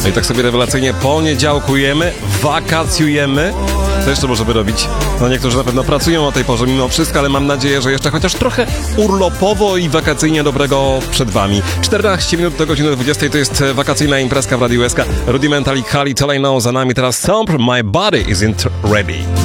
No i tak sobie rewelacyjnie poniedziałkujemy, wakacjujemy. Co jeszcze możemy robić? No niektórzy na pewno pracują o tej porze mimo wszystko, ale mam nadzieję, że jeszcze chociaż trochę urlopowo i wakacyjnie dobrego przed wami. 14 minut do godziny 20 to jest wakacyjna imprezka w Radiu SK. Rudimental i Kali, co za nami teraz Stomp, My Body Isn't Ready.